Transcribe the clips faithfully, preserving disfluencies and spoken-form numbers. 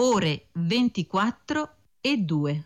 ore ventiquattro e due.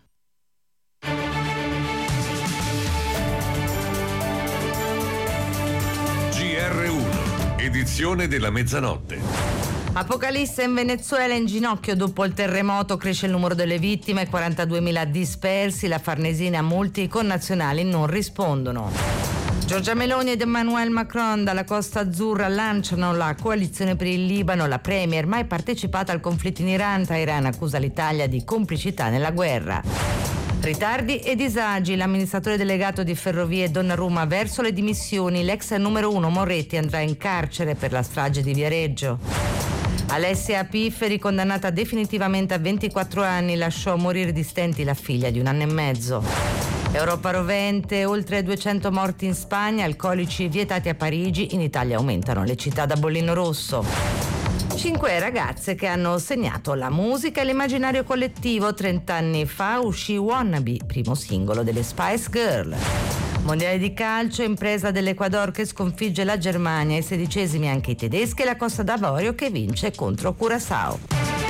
G R uno, edizione della mezzanotte. Apocalisse in Venezuela, in ginocchio dopo il terremoto, cresce il numero delle vittime, quarantaduemila dispersi, la Farnesina, molti connazionali non rispondono. Giorgia Meloni ed Emmanuel Macron dalla Costa Azzurra lanciano la coalizione per il Libano, la premier mai partecipata al conflitto in Iran, Teheran accusa l'Italia di complicità nella guerra. Ritardi e disagi, l'amministratore delegato di Ferrovie Donnarumma verso le dimissioni, l'ex numero uno Moretti andrà in carcere per la strage di Viareggio. Alessia Pifferi, condannata definitivamente a ventiquattro anni, lasciò morire di stenti la figlia di un anno e mezzo. Europa rovente, oltre duecento morti in Spagna, alcolici vietati a Parigi, in Italia aumentano le città da bollino rosso. Cinque ragazze che hanno segnato la musica e l'immaginario collettivo. Trent'anni fa uscì Wannabe, primo singolo delle Spice Girl. Mondiale di calcio, impresa dell'Ecuador che sconfigge la Germania, ai sedicesimi anche i tedeschi e la Costa d'Avorio che vince contro Curaçao.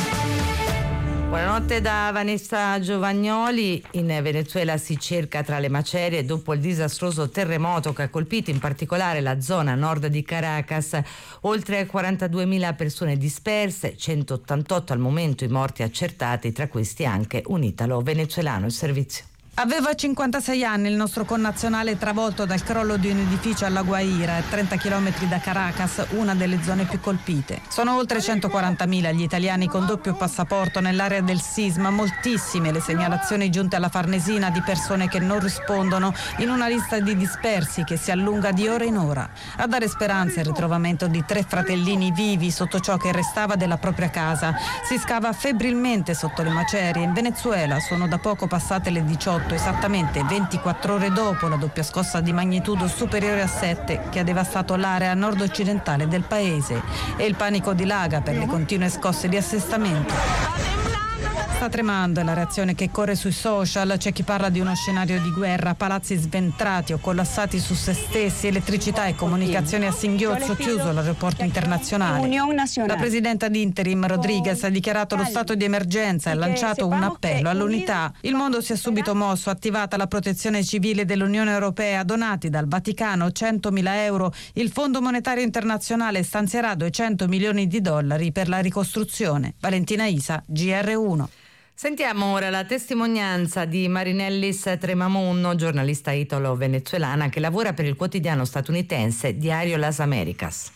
Buonanotte da Vanessa Giovagnoli. In Venezuela si cerca tra le macerie dopo il disastroso terremoto che ha colpito in particolare la zona nord di Caracas. Oltre quarantaduemila persone disperse, centottantotto al momento i morti accertati, tra questi anche un italo-venezuelano. Il servizio. Aveva cinquantasei anni il nostro connazionale, travolto dal crollo di un edificio alla Guaira, a trenta chilometri da Caracas, una delle zone più colpite. Sono oltre centoquarantamila gli italiani con doppio passaporto nell'area del sisma, moltissime le segnalazioni giunte alla Farnesina di persone che non rispondono, in una lista di dispersi che si allunga di ora in ora. A dare speranza il ritrovamento di tre fratellini vivi sotto ciò che restava della propria casa. Si scava febbrilmente sotto le macerie. In Venezuela sono da poco passate le diciotto, esattamente ventiquattro ore dopo la doppia scossa di magnitudo superiore a sette che ha devastato l'area nord-occidentale del paese, e il panico dilaga per le continue scosse di assestamento. Sta tremando, è la reazione che corre sui social. C'è chi parla di uno scenario di guerra, palazzi sventrati o collassati su se stessi, elettricità e comunicazioni a singhiozzo, chiuso l'aeroporto internazionale. La presidenta di interim Rodriguez ha dichiarato lo stato di emergenza e ha lanciato un appello all'unità. Il mondo si è subito mosso, attivata la protezione civile dell'Unione Europea, donati dal Vaticano centomila euro. Il Fondo Monetario Internazionale stanzierà duecento milioni di dollari per la ricostruzione. Valentina Isa, G R uno. Sentiamo ora la testimonianza di Marinellis Tremamonno, giornalista italo-venezuelana che lavora per il quotidiano statunitense Diario Las Americas.